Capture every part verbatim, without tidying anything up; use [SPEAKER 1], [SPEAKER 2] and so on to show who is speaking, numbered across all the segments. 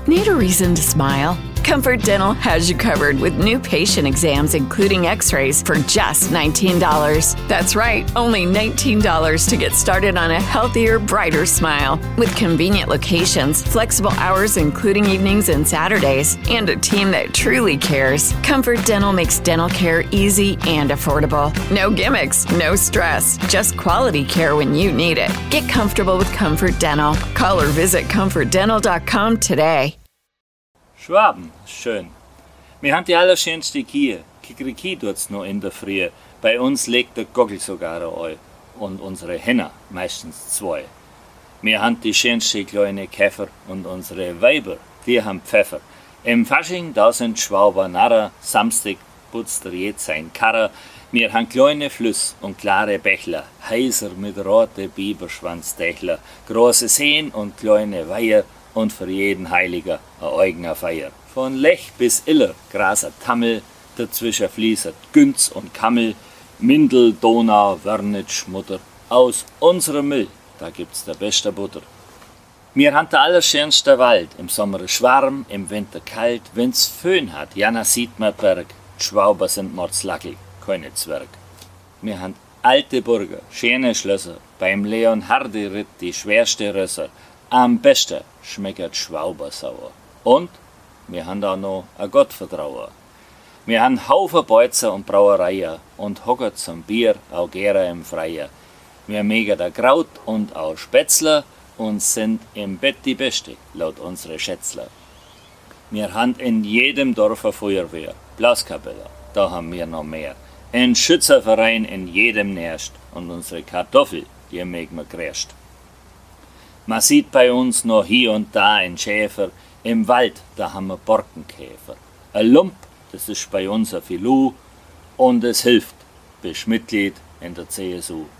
[SPEAKER 1] Need a reason to smile? Comfort Dental has you covered with new patient exams, including x-rays, for just nineteen dollars. That's right, only nineteen dollars to get started on a healthier, brighter smile. With convenient locations, flexible hours including evenings and Saturdays, and a team that truly cares, Comfort Dental makes dental care easy and affordable. No gimmicks, no stress, just quality care when you need it. Get comfortable with Comfort Dental. Call or visit comfort dental dot com today.
[SPEAKER 2] Schwaben, schön. Wir haben die allerschönste Kühe. Kikeriki tut's noch in der Früh. Bei uns legt der Gockel sogar ein Ei. Und unsere Henner meistens zwei. Wir haben die schönste kleine Käfer und unsere Weiber, die haben Pfeffer. Im Fasching, da sind Schwaber Narrer, Samstag putzt er jetzt sein Karrer. Wir haben kleine Flüss und klare Bächler, heiser mit rote Biberschwanzdächler, große Seen und kleine Weiher und für jeden Heiliger ein eigener Feier. Von Lech bis Iller graset Tammel, dazwischen fließt Günz und Kammel, Mindel, Donau, Wörnitsch, Mutter. Aus unserem Müll, da gibt's der beste Butter. Wir haben der allerschönste Wald, im Sommer schwarm, im Winter kalt, wenn's Föhn hat, Jana sieht man Berg, die Schwauber sind mordslackig, keine Zwerg. Wir haben alte Burger, schöne Schlösser, beim Leon Hardy-Ritt die schwerste Rösser. Am besten schmeckert Schwauber sauer. Und wir haben da noch ein Gottvertrauer. Wir haben Haufen Beuzer und Brauereien und hocken zum Bier auch gerne im Freier. Wir mögen da Kraut und auch Spätzler und sind im Bett die Beste, laut unsere Schätzler. Wir haben in jedem Dorf eine Feuerwehr, Blaskapelle, da haben wir noch mehr. Ein Schützerverein in jedem Nest und unsere Kartoffel, die mögen wir gräscht. Man sieht bei uns noch hier und da einen Schäfer, im Wald, da haben wir Borkenkäfer. Ein Lump, das ist bei uns ein Filou und es hilft, bist Mitglied in der C S U.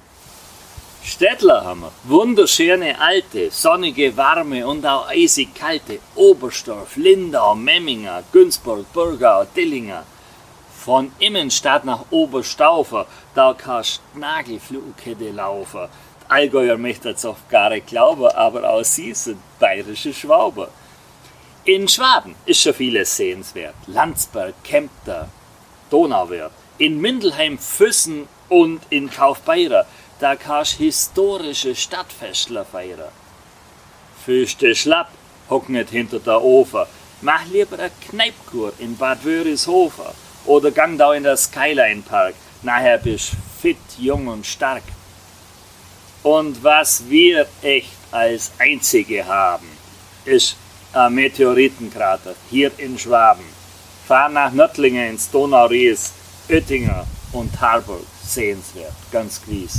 [SPEAKER 2] Städtler haben wir, wunderschöne alte, sonnige, warme und auch eisig kalte, Oberstdorf, Lindau, Memminger, Günzburg, Burgau, Dillinger. Von Immenstadt nach Oberstaufer, da kannst Nagelflugkette laufen. Allgäuer möchte es oft gar nicht glauben, aber auch sie sind bayerische Schwaber. In Schwaben ist schon vieles sehenswert. Landsberg, Kempter, Donauwörth. In Mindelheim, Füssen und in Kaufbeurer, da kannst historische Stadtfestler feiern. Füßte schlapp, hock nicht hinter der Ofen. Mach lieber eine Kneipkur in Bad Wörishofen oder gang da in der Skyline Park. Nachher bist fit, jung und stark. Und was wir echt als Einzige haben, ist ein Meteoritenkrater hier in Schwaben. Fahr nach Nördlingen ins Donau-Ries, Oettinger und Harburg, sehenswert, ganz gewiss.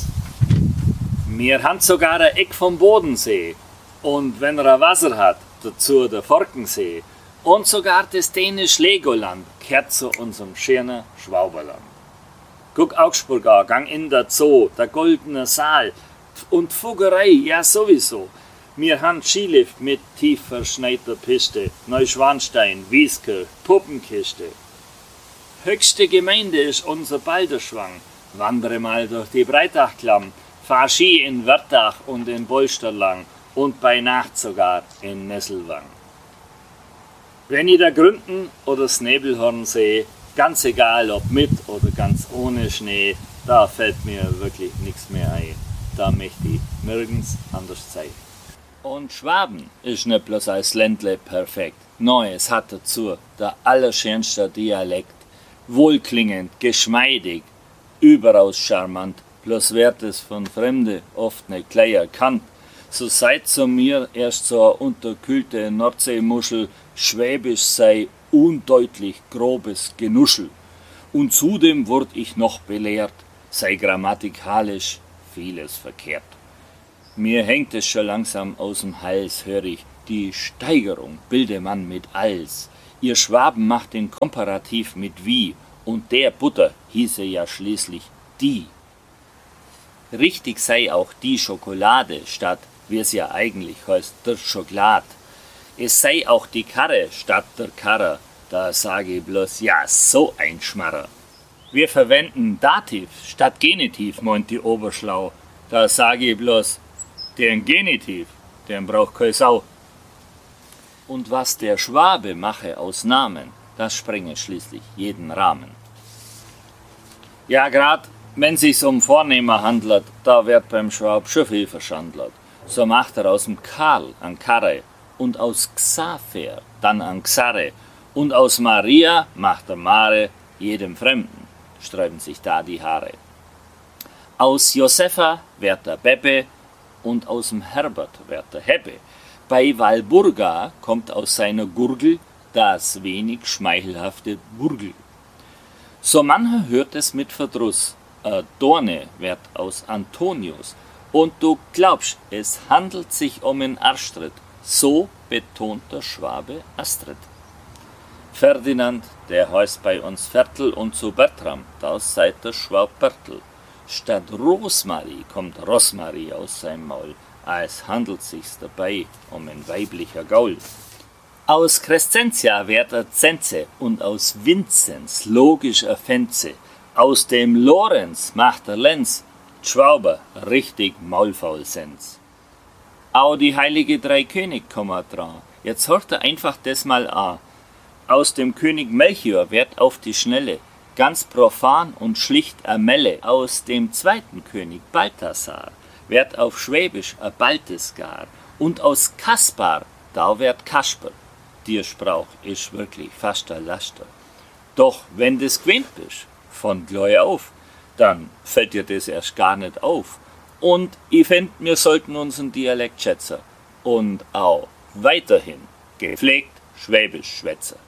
[SPEAKER 2] Wir haben sogar ein Eck vom Bodensee und wenn er Wasser hat, dazu der Forkensee und sogar das dänische Legoland gehört zu unserem schönen Schwauberland. Guck Augsburg an, gang in der Zoo, der Goldene Saal, und Fuggerei, ja sowieso. Wir haben Skilift mit tief verschneiter Piste, Neuschwanstein, Wieskirch, Puppenkiste. Höchste Gemeinde ist unser Balderschwang. Wandere mal durch die Breitachklamm, fahr Ski in Wörthach und in Bolsterlang und bei Nacht sogar in Nesselwang. Wenn ich da Gründen oder das Nebelhorn sehe, ganz egal ob mit oder ganz ohne Schnee, da fällt mir wirklich nichts mehr ein. Da möchte ich nirgends anders sein. Und Schwaben ist nicht bloß als Ländle perfekt. Nein, es hat dazu der allerschönste Dialekt. Wohlklingend, geschmeidig, überaus charmant. Bloß wird es von Fremde oft nicht gleich erkannt. So seid zu mir erst so eine unterkühlte Nordseemuschel, Schwäbisch sei undeutlich grobes Genuschel. Und zudem wurd ich noch belehrt, sei grammatikalisch vieles verkehrt. Mir hängt es schon langsam aus dem Hals, hör ich, die Steigerung bilde man mit als. Ihr Schwaben macht den Komparativ mit wie, und der Butter hieße ja schließlich die. Richtig sei auch die Schokolade, statt, wie es ja eigentlich heißt, der Schokolad. Es sei auch die Karre statt der Karre, da sage ich bloß, ja, so ein Schmarrer. Wir verwenden Dativ statt Genitiv, meint die Oberschlau. Da sage ich bloß, den Genitiv, den braucht keine Sau. Und was der Schwabe mache aus Namen, das sprenge schließlich jeden Rahmen. Ja, grad wenn sich's um Vornehmer handelt, da wird beim Schwab schon viel verschandelt. So macht er aus dem Karl an Karre und aus Xaver dann an Xarre und aus Maria macht er Mare, jedem Fremden sträuben sich da die Haare. Aus Josefa wird der Beppe und aus dem Herbert wird der Heppe. Bei Walburga kommt aus seiner Gurgel das wenig schmeichelhafte Burgel. So mancher hört es mit Verdruss, äh, Dorne wird aus Antonius, und du glaubst, es handelt sich um einen Arschtritt, so betont der Schwabe Astrid. Ferdinand, der heißt bei uns Viertel, und zu Bertram, da seid der Schwab Bertel. Statt Rosmarie kommt Rosmarie aus seinem Maul, es handelt sich's dabei um ein weiblicher Gaul. Aus Crescentia wird er Zenze und aus Vinzenz logisch er Fenze. Aus dem Lorenz macht er Lenz, Schwauber richtig maulfaul sind's. Au die heilige drei König kommen dran, jetzt hört er einfach das mal an. Aus dem König Melchior wird auf die Schnelle ganz profan und schlicht a Melle. Aus dem zweiten König Balthasar wird auf Schwäbisch a Baltesgar. Und aus Kaspar, da wird Kasper. Dir Sprauch ist wirklich fast a Laster. Doch wenn des gewöhnt bist, von gleich auf, dann fällt dir das erst gar nicht auf. Und ich find, wir sollten unseren Dialekt schätzen und auch weiterhin gepflegt Schwäbisch schwätzen.